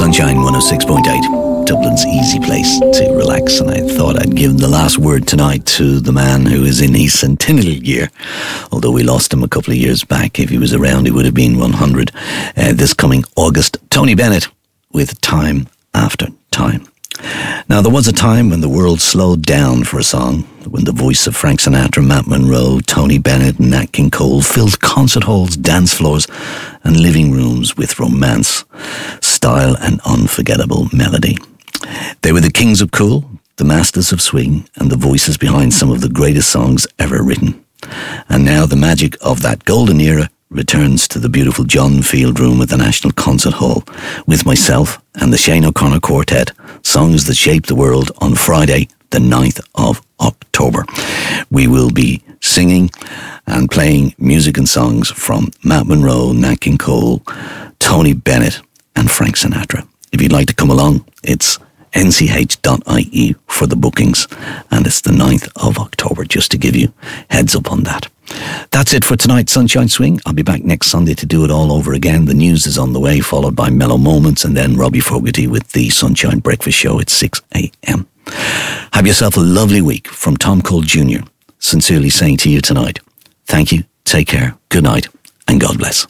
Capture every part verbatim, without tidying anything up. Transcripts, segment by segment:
Sunshine one oh six point eight, Dublin's easy place to relax, and I thought I'd give the last word tonight to the man who is in his centennial year. Although we lost him a couple of years back, if he was around he would have been one hundred. Uh, this coming August, Tony Bennett with Time After Time. Now, there was a time when the world slowed down for a song, when the voice of Frank Sinatra, Matt Monro, Tony Bennett and Nat King Cole filled concert halls, dance floors and living rooms with romance, style and unforgettable melody. They were the kings of cool, the masters of swing, and the voices behind some of the greatest songs ever written. And now the magic of that golden era returns to the beautiful John Field Room at the National Concert Hall with myself and the Shane O'Connor Quartet, songs that shaped the world, on Friday, the ninth of October. We will be singing and playing music and songs from Matt Monro, Nat King Cole, Tony Bennett and Frank Sinatra. If you'd like to come along, it's n c h dot i e for the bookings, and it's the ninth of October, just to give you heads up on that. That's it for tonight's Sunshine Swing. I'll be back next Sunday to do it all over again. The news is on the way, followed by Mellow Moments, and then Robbie Fogarty with the Sunshine Breakfast Show at six a.m. Have yourself a lovely week from Tom Cole Junior Sincerely saying to you tonight, thank you, take care, good night, and God bless.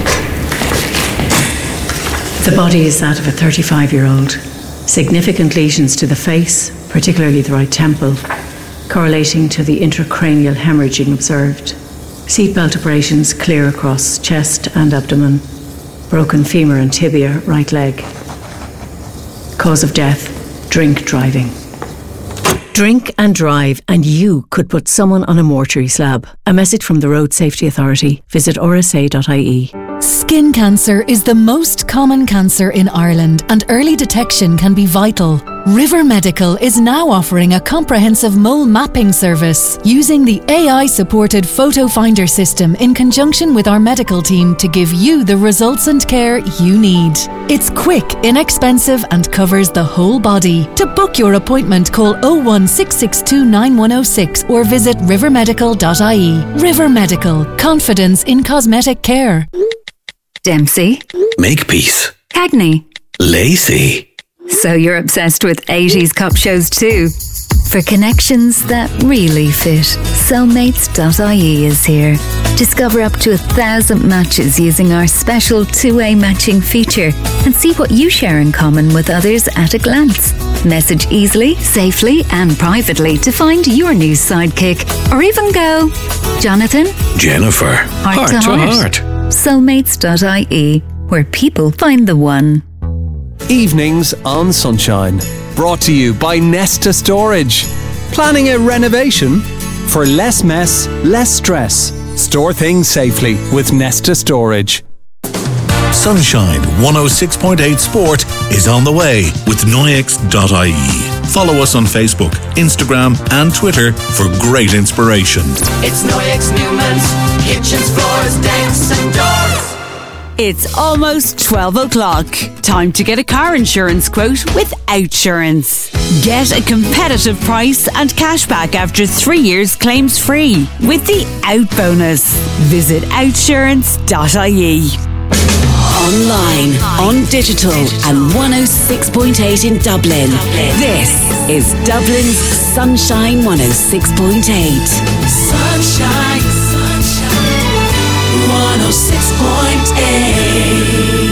The body is that of a thirty-five-year-old. Significant lesions to the face, particularly the right temple, correlating to the intracranial hemorrhaging observed. Seatbelt abrasions clear across chest and abdomen. Broken femur and tibia, right leg. Cause of death, drink driving. Drink and drive, and you could put someone on a mortuary slab. A message from the Road Safety Authority. Visit r s a dot i e. Skin cancer is the most common cancer in Ireland, and early detection can be vital. River Medical is now offering a comprehensive mole mapping service using the A I-supported Photo Finder system in conjunction with our medical team to give you the results and care you need. It's quick, inexpensive and covers the whole body. To book your appointment, call oh one six six two nine one oh six or visit river medical dot i e. River Medical. Confidence in cosmetic care. Dempsey. Makepeace. Cagney. Lacey. So you're obsessed with eighties cop shows too? For connections that really fit, soulmates dot i e is here. Discover up to a thousand matches using our special two-way matching feature and see what you share in common with others at a glance. Message easily, safely and privately to find your new sidekick, or even go, Jonathan, Jennifer, heart, heart to to heart. heart. soulmates dot i e, where people find the one. Evenings on Sunshine, brought to you by Nesta Storage. Planning a renovation? For less mess, less stress. Store things safely with Nesta Storage. Sunshine one oh six point eight Sport is on the way with Noyex dot i e. Follow us on Facebook, Instagram and Twitter for great inspiration. It's Noyex Newman's kitchens, floors, decks and doors. It's almost twelve o'clock. Time to get a car insurance quote with Outsurance. Get a competitive price and cashback after three years claims free with the Out Bonus. Visit outsurance dot i e. Online, on digital and one oh six point eight in Dublin. This is Dublin's Sunshine one oh six point eight. Sunshine, sunshine, one oh six point eight.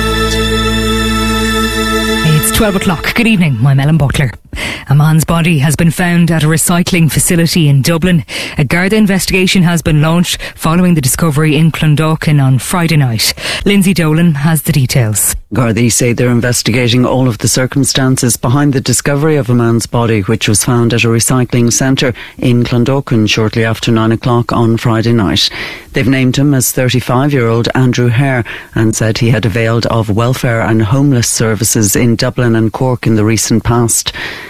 It's twelve o'clock. Good evening, I'm Ellen Butler. A man's body has been found at a recycling facility in Dublin. A Garda investigation has been launched following the discovery in Clondalkin on Friday night. Lindsay Dolan has the details. Gardaí say they're investigating all of the circumstances behind the discovery of a man's body, which was found at a recycling centre in Clondalkin shortly after nine o'clock on Friday night. They've named him as thirty-five-year-old Andrew Hare and said he had availed of welfare and homeless services in Dublin and Cork in the recent past.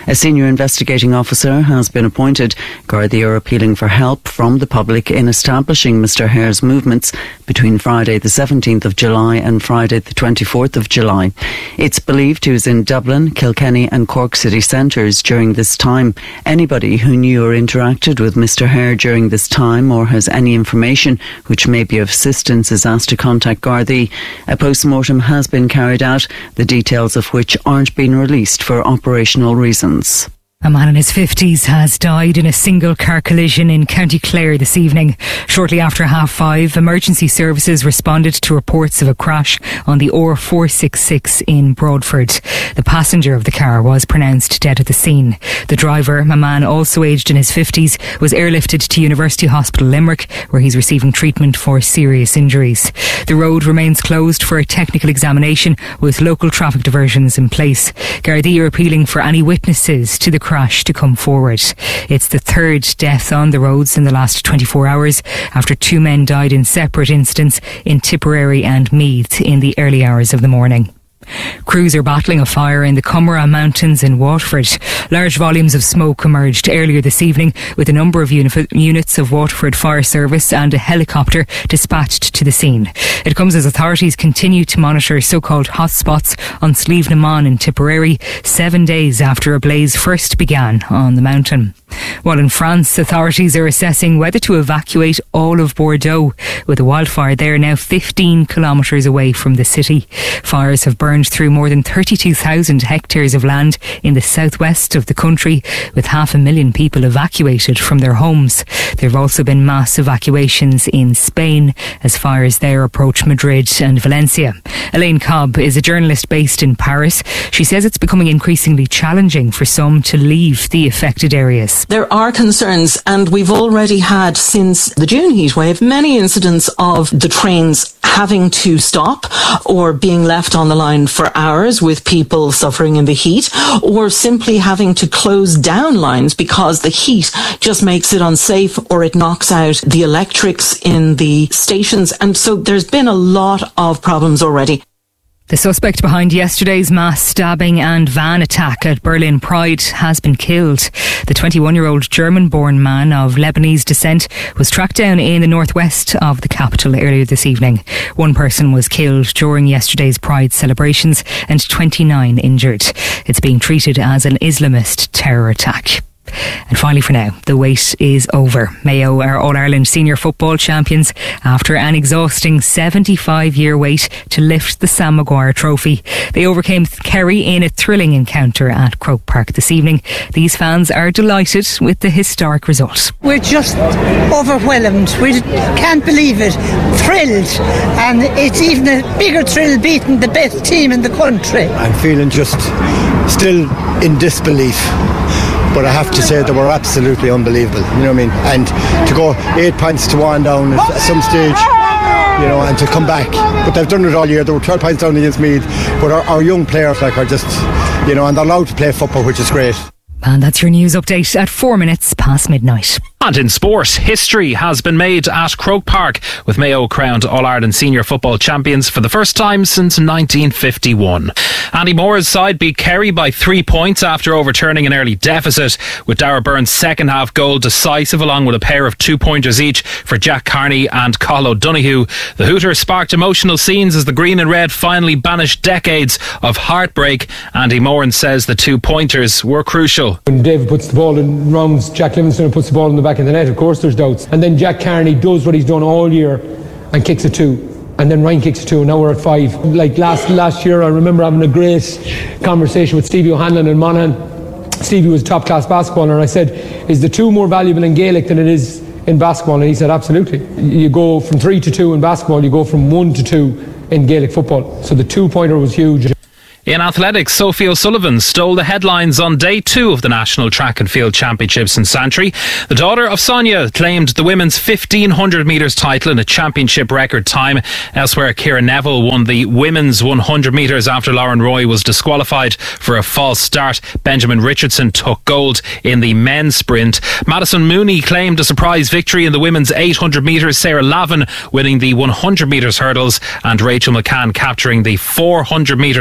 A senior investigating officer has been appointed. Gardaí are appealing for help from the public in establishing Mr Hare's movements between Friday the seventeenth of July and Friday the twenty-fourth of July. It's believed he was in Dublin, Kilkenny and Cork city centres during this time. Anybody who knew or interacted with Mr Hare during this time or has any information which may be of assistance is asked to contact Gardaí. A post-mortem has been carried out, the details of which aren't being released for operational reasons. A man in his fifties has died in a single car collision in County Clare this evening. Shortly after half five, emergency services responded to reports of a crash on the O R four sixty-six in Broadford. The passenger of the car was pronounced dead at the scene. The driver, a man also aged in his fifties, was airlifted to University Hospital Limerick, where he's receiving treatment for serious injuries. The road remains closed for a technical examination with local traffic diversions in place. Gardaí are appealing for any witnesses to the crash to come forward. It's the third death on the roads in the last twenty-four hours after two men died in separate incidents in Tipperary and Meath in the early hours of the morning. Crews are battling a fire in the Cummeragh Mountains in Waterford. Large volumes of smoke emerged earlier this evening with a number of uni- units of Waterford Fire Service and a helicopter dispatched to the scene. It comes as authorities continue to monitor so-called hotspots on Slieve na Mon in Tipperary, seven days after a blaze first began on the mountain. While in France, authorities are assessing whether to evacuate all of Bordeaux, with a wildfire there now fifteen kilometres away from the city. Fires have burned through more than thirty-two thousand hectares of land in the southwest of the country, with half a million people evacuated from their homes. There have also been mass evacuations in Spain as fires there approach Madrid and Valencia. Elaine Cobb is a journalist based in Paris. She says it's becoming increasingly challenging for some to leave the affected areas. There are concerns, and we've already had, since the June heatwave, many incidents of the trains having to stop or being left on the line for hours with people suffering in the heat, or simply having to close down lines because the heat just makes it unsafe or it knocks out the electrics in the stations. And so there's been a lot of problems already. The suspect behind yesterday's mass stabbing and van attack at Berlin Pride has been killed. The twenty-one-year-old German-born man of Lebanese descent was tracked down in the northwest of the capital earlier this evening. One person was killed during yesterday's Pride celebrations and twenty-nine injured. It's being treated as an Islamist terror attack. And finally for now, the wait is over. Mayo are All-Ireland senior football champions after an exhausting seventy-five-year wait to lift the Sam Maguire trophy. They overcame Kerry in a thrilling encounter at Croke Park this evening. These fans are delighted with the historic result. We're just overwhelmed. We can't believe it. Thrilled. And it's even a bigger thrill beating the best team in the country. I'm feeling just still in disbelief. But I have to say they were absolutely unbelievable, you know what I mean? And to go eight points to one down at some stage, you know, and to come back. But they've done it all year. They were twelve points down against Meath. But our, our young players like are just, you know, and they're allowed to play football, which is great. And that's your news update at four minutes past midnight. And in sport, history has been made at Croke Park, with Mayo crowned All-Ireland senior football champions for the first time since nineteen fifty-one. Andy Moore's side beat Kerry by three points after overturning an early deficit, with Dara Byrne's second half goal decisive, along with a pair of two-pointers each for Jack Carney and Cathal O'Donoghue. The Hooters sparked emotional scenes as the green and red finally banished decades of heartbreak. Andy Moran says the two-pointers were crucial. When David puts the ball in, rounds Jack Livingston and puts the ball in the back of the net, of course there's doubts. And then Jack Carney does what he's done all year and kicks a two. And then Ryan kicks a two, and now we're at five. Like last last year, I remember having a great conversation with Stevie O'Hanlon and Monaghan. Stevie was a top-class basketballer, and I said, is the two more valuable in Gaelic than it is in basketball? And he said, absolutely. You go from three to two in basketball, you go from one to two in Gaelic football. So the two-pointer was huge. In athletics, Sophie O'Sullivan stole the headlines on day two of the National Track and Field Championships in Santry. The daughter of Sonia claimed the women's fifteen hundred metres title in a championship record time. Elsewhere, Ciara Neville won the women's one hundred metres after Lauren Roy was disqualified for a false start. Benjamin Richardson took gold in the men's sprint. Madison Mooney claimed a surprise victory in the women's eight hundred metres, Sarah Lavin winning the one hundred metres hurdles and Rachel McCann capturing the four hundred metre title.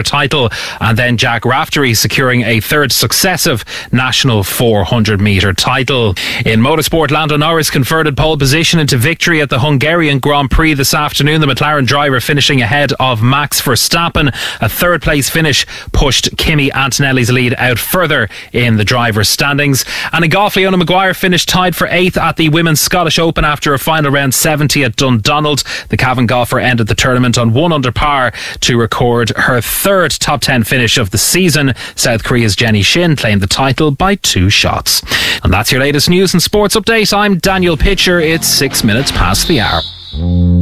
and then Jack Raftery securing a third successive national four hundred metre title. In motorsport, Lando Norris converted pole position into victory at the Hungarian Grand Prix this afternoon, the McLaren driver finishing ahead of Max Verstappen. A third place finish pushed Kimi Antonelli's lead out further in the driver's standings. And in golf, Leona Maguire finished tied for eighth at the Women's Scottish Open after a final round seventy at Dundonald. The Cavan golfer ended the tournament on one under par to record her third top ten finish of the season. South Korea's Jenny Shin claimed the title by two shots. And that's your latest news and sports update. I'm Daniel Pitcher. It's six minutes past the hour.